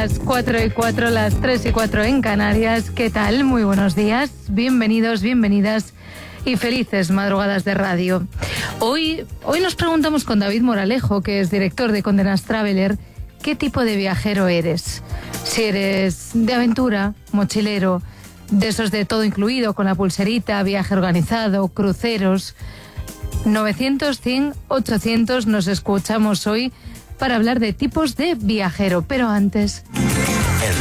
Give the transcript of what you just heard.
las 4:04, las 3:04 en Canarias. ¿Qué tal? Muy buenos días. Bienvenidos, bienvenidas y felices madrugadas de radio. Hoy nos preguntamos con David Moralejo, que es director de Condenas Traveler, ¿qué tipo de viajero eres? Si eres de aventura, mochilero, de esos de todo incluido, con la pulserita, viaje organizado, cruceros. 900, 100, 800 nos escuchamos hoy para hablar de tipos de viajero. Pero antes...